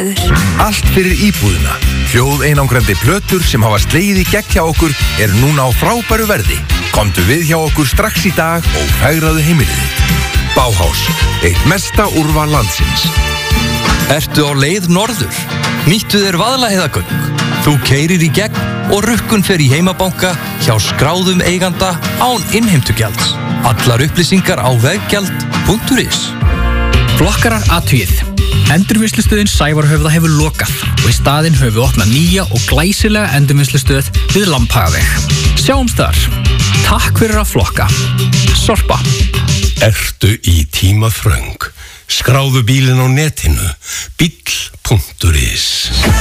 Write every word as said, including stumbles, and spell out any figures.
Allt fyrir íbúðina. Hljóðeinangrandi plötur sem hafa slegið í gegn hjá okkur er núna á frábæru verði. Komdu við hjá okkur strax í dag og fegraðu heimilið þitt. Bauhaus, eitt mesta úrval landsins. Ertu á leið norður? Nýttu þér Vaðlaheiðargöng. Þú keyrir í gegn og rukkun fer í heimabanka hjá skráðum eiganda án innheimtugjalds. Allar upplýsingar á veggjald punktur is. Flokkarar athugið. Endurvinnslustöðin Sævarhöfða hefur lokað og í staðinn höfum við opnað nýja og glæsilega endurvinnslustöð við Lambhagaveg. Sjáumst þar. Takk fyrir að flokka. Sorpa. Ertu í tímaþröng? Skráðu bílinn á netinu bíll punktur is.